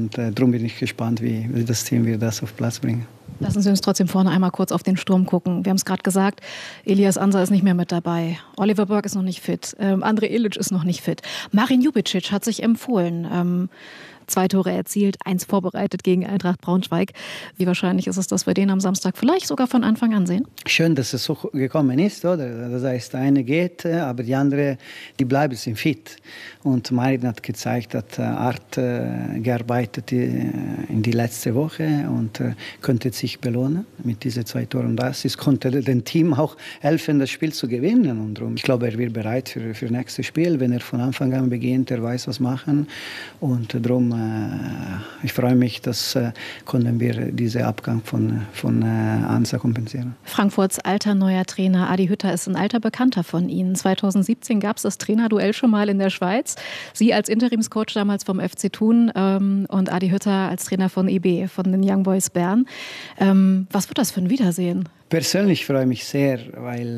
und darum bin ich gespannt, wie das Team wird das auf Platz bringen. Lassen Sie uns trotzdem vorne einmal kurz auf den Sturm gucken. Wir haben es gerade gesagt, Elias Ansa ist nicht mehr mit dabei. Oliver Burke ist noch nicht fit. Andrej Ilić ist noch nicht fit. Marin Ljubicic hat sich empfohlen. 2 Tore erzielt, 1 vorbereitet gegen Eintracht Braunschweig. Wie wahrscheinlich ist es, dass wir den am Samstag vielleicht sogar von Anfang an sehen? Schön, dass es so gekommen ist, oder? Das heißt, der eine geht, aber die andere, die bleiben sind fit. Und Marin hat gezeigt, hat hart gearbeitet in die letzte Woche und könnte sich belohnen mit diesen 2 Toren. Und das konnte dem Team auch helfen, das Spiel zu gewinnen. Und darum, ich glaube, er wird bereit für das nächste Spiel. Wenn er von Anfang an beginnt, er weiß, was machen. Und darum ich freue mich, dass können wir diesen Abgang von Ansa kompensieren. Frankfurts alter neuer Trainer Adi Hütter ist ein alter Bekannter von Ihnen. 2017 gab es das Trainerduell schon mal in der Schweiz. Sie als Interimscoach damals vom FC Thun und Adi Hütter als Trainer von IB, von den Young Boys Bern. Was wird das für ein Wiedersehen? Persönlich freue ich mich sehr, weil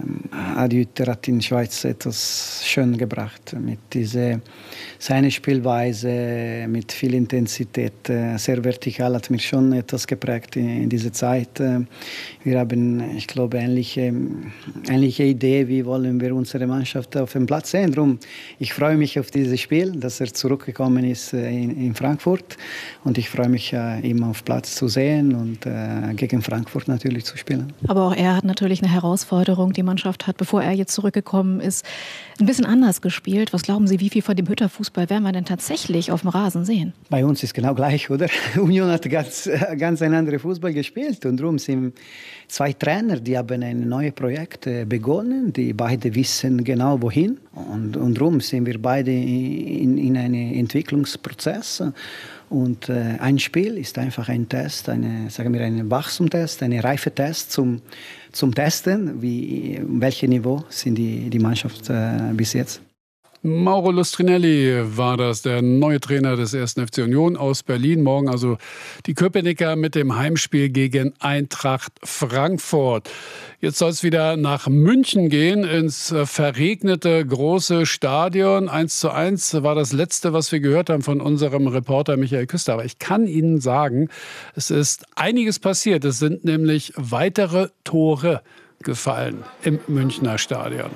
Adi Hütter hat in der Schweiz etwas schön gebracht. Mit seiner Spielweise, mit viel Intensität, sehr vertikal, hat mich schon etwas geprägt in dieser Zeit. Wir haben, ich glaube, ähnliche Idee, wie wollen wir unsere Mannschaft auf dem Platz sehen. Darum, ich freue mich auf dieses Spiel, dass er zurückgekommen ist in Frankfurt. Und ich freue mich, ihn auf Platz zu sehen und gegen Frankfurt natürlich zu spielen. Aber auch er hat natürlich eine Herausforderung. Die Mannschaft hat, bevor er jetzt zurückgekommen ist, ein bisschen anders gespielt. Was glauben Sie, wie viel von dem Hütter-Fußball werden wir denn tatsächlich auf dem Rasen sehen? Bei uns ist genau gleich, oder? Union hat ganz ein anderes Fußball gespielt. Und darum sind 2 Trainer, die haben ein neues Projekt begonnen. Die beide wissen genau, wohin. Und darum sind wir beide in einem Entwicklungsprozess. Und ein Spiel ist einfach ein Test, ein Wachstumstest, ein Reifetest zum Testen, welches Niveau sind die Mannschaft bis jetzt. Mauro Lustrinelli war das, der neue Trainer des 1. FC Union aus Berlin. Morgen also die Köpenicker mit dem Heimspiel gegen Eintracht Frankfurt. Jetzt soll es wieder nach München gehen, ins verregnete große Stadion. 1:1 war das Letzte, was wir gehört haben von unserem Reporter Michael Küster. Aber ich kann Ihnen sagen, es ist einiges passiert. Es sind nämlich weitere Tore gefallen im Münchner Stadion.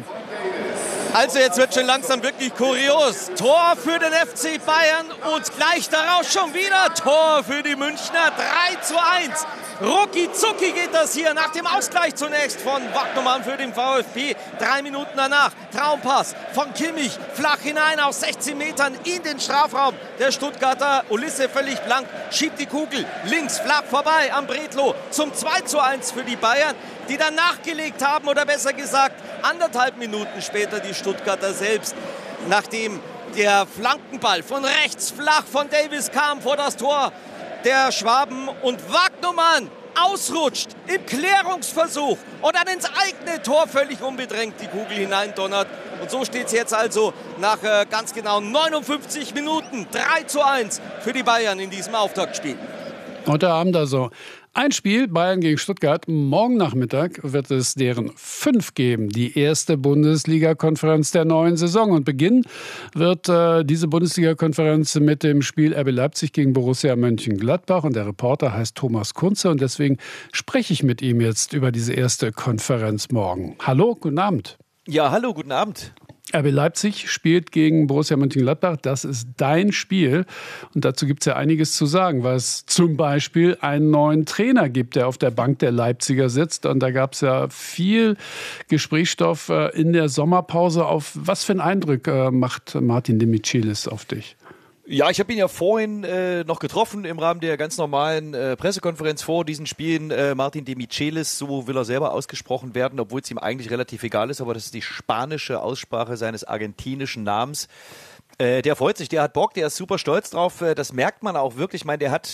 Also jetzt wird schon langsam wirklich kurios. Tor für den FC Bayern und gleich daraus schon wieder Tor für die Münchner. 3:1. Rucki zucki geht das hier nach dem Ausgleich zunächst von Wagnermann für den VfB. 3 Minuten danach Traumpass von Kimmich flach hinein aus 16 Metern in den Strafraum. Der Stuttgarter Ulisse völlig blank, schiebt die Kugel links flach vorbei am Bredlow zum 2:1 für die Bayern, die dann nachgelegt haben, oder besser gesagt 1,5 Minuten später die Stuttgarter selbst, nachdem der Flankenball von rechts flach von Davis kam vor das Tor der Schwaben und Wagnermann ausrutscht im Klärungsversuch und dann ins eigene Tor völlig unbedrängt die Kugel hineindonnert. Und so steht es jetzt also nach ganz genau 59 Minuten 3:1 für die Bayern in diesem Auftaktspiel. Heute Abend also ein Spiel, Bayern gegen Stuttgart. Morgen Nachmittag wird es deren 5 geben. Die erste Bundesliga-Konferenz der neuen Saison. Und beginnen wird diese Bundesliga-Konferenz mit dem Spiel RB Leipzig gegen Borussia Mönchengladbach. Und der Reporter heißt Thomas Kunze. Und deswegen spreche ich mit ihm jetzt über diese erste Konferenz morgen. Hallo, guten Abend. Ja, hallo, guten Abend. RB Leipzig spielt gegen Borussia Mönchengladbach. Das ist dein Spiel. Und dazu gibt es ja einiges zu sagen, weil es zum Beispiel einen neuen Trainer gibt, der auf der Bank der Leipziger sitzt. Und da gab es ja viel Gesprächsstoff in der Sommerpause. Auf was für einen Eindruck macht Martin de Michelis auf dich? Ja, ich habe ihn ja vorhin noch getroffen im Rahmen der ganz normalen Pressekonferenz vor diesen Spielen. Martin de Michelis, so will er selber ausgesprochen werden, obwohl es ihm eigentlich relativ egal ist, aber das ist die spanische Aussprache seines argentinischen Namens. Der freut sich, der hat Bock, der ist super stolz drauf. Das merkt man auch wirklich. Ich meine, der hat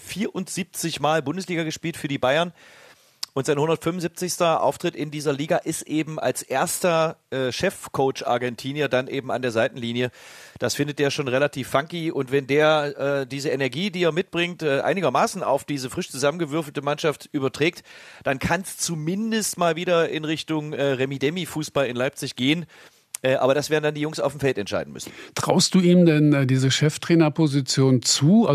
174 Mal Bundesliga gespielt für die Bayern. Und sein 175. Auftritt in dieser Liga ist eben als erster Chefcoach Argentinier dann eben an der Seitenlinie. Das findet der schon relativ funky. Und wenn der diese Energie, die er mitbringt, einigermaßen auf diese frisch zusammengewürfelte Mannschaft überträgt, dann kann es zumindest mal wieder in Richtung Remi-Demi-Fußball in Leipzig gehen. Aber das werden dann die Jungs auf dem Feld entscheiden müssen. Traust du ihm denn diese Cheftrainerposition zu?